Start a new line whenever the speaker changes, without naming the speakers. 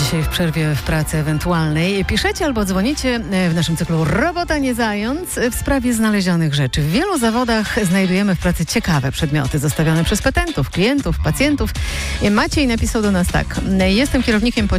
dzisiaj w przerwie w pracy ewentualnej. Piszecie albo dzwonicie w naszym cyklu Robota nie zając w sprawie znalezionych rzeczy. W wielu zawodach znajdujemy w pracy ciekawe przedmioty zostawione przez petentów, klientów, pacjentów. Maciej napisał do nas tak. Jestem kierownikiem